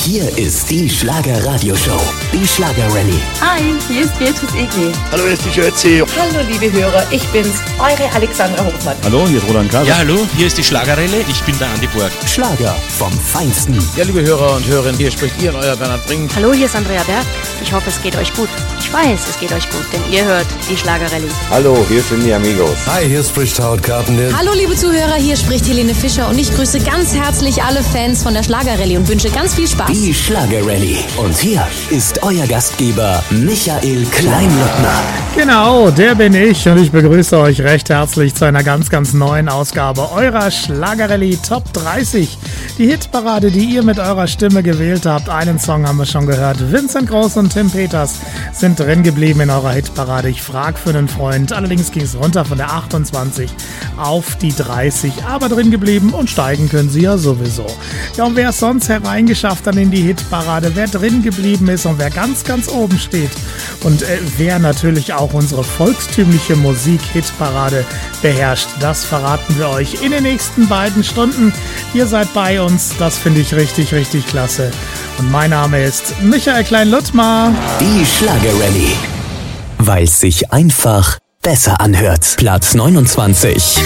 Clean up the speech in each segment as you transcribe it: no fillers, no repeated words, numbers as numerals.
Hier ist die Schlager-Radio-Show, die Schlager-Rallye. Hi, hier ist Beatrice Egli. Hallo, hier ist die Schürzi. Hallo, liebe Hörer, ich bin's, eure Alexandra Hofmann. Hallo, hier ist Roland Kaiser. Ja, hallo, hier ist die Schlager-Rallye. Ich bin der Andi Borg. Schlager vom Feinsten. Ja, liebe Hörer und Hörerinnen, hier spricht Ihr euer Bernhard Brink. Hallo, hier ist Andrea Berg. Ich hoffe, es geht euch gut. Ich weiß, es geht euch gut, denn ihr hört die Schlager-Rallye. Hallo, hier sind die Amigos. Hi, hier spricht Howard Carpendale. Hallo, liebe Zuhörer, hier spricht Helene Fischer und ich grüße ganz herzlich alle Fans von der Schlager-Rallye und wünsche ganz viel Spaß. Die Schlager-Rallye. Und hier ist euer Gastgeber Michael Kleinlottner. Genau, der bin ich und ich begrüße euch recht herzlich zu einer ganz, ganz neuen Ausgabe eurer Schlager-Rallye Top 30. Die Hitparade, die ihr mit eurer Stimme gewählt habt. Einen Song haben wir schon gehört. Vincent Groß und Tim Peters sind drin geblieben in eurer Hitparade. Ich frag für einen Freund. Allerdings ging es runter von der 28 auf die 30. Aber drin geblieben und steigen können sie ja sowieso. Ja, und wer es sonst hereingeschafft hat in die Hitparade, wer drin geblieben ist und wer ganz, ganz oben steht und wer natürlich auch unsere volkstümliche Musik-Hitparade beherrscht, das verraten wir euch in den nächsten beiden Stunden. Ihr seid bei uns, das finde ich richtig, richtig klasse. Und mein Name ist Michael Klein-Luttmar. Die Schlager-Rallye. Weil es sich einfach besser anhört. Platz 29.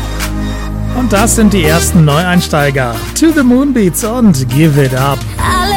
Und das sind die ersten Neueinsteiger. To the Moonbeats und Give It Up.